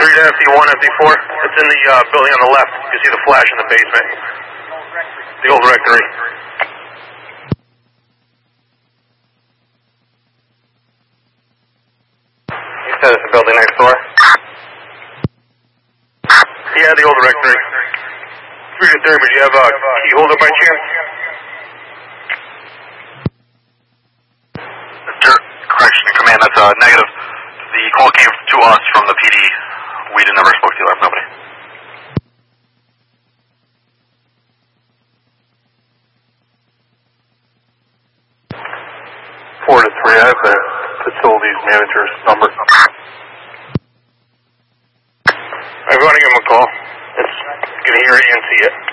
3 to FD1, FD4. It's in the building on the left. You see the flash in the basement. The old rectory. You said it's the building next door? Yeah, the old rectory. 3 to 30, but do you have a key holder by chance? Correction, command, that's negative. The call came to us from the PD. We never spoke to you, nobody. Four to 3, I have the facilities manager's number. I'm going to give him a call. It's going to hear it and see it.